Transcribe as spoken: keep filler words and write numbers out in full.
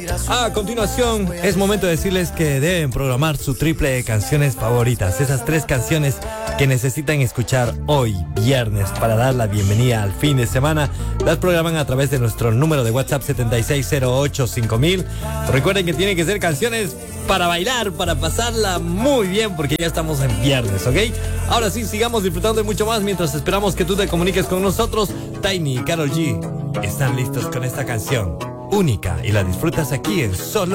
A continuación, es momento de decirles que deben programar su triple de canciones favoritas. Esas tres canciones que necesitan escuchar hoy, viernes, para dar la bienvenida al fin de semana. Las programan a través de nuestro número de WhatsApp setenta y seis cero ocho cinco mil. Recuerden que tienen que ser canciones para bailar, para pasarla muy bien, porque ya estamos en viernes, ¿ok? Ahora sí, sigamos disfrutando de mucho más mientras esperamos que tú te comuniques con nosotros. Tiny y Karol G están listos con esta canción única y la disfrutas aquí en Solo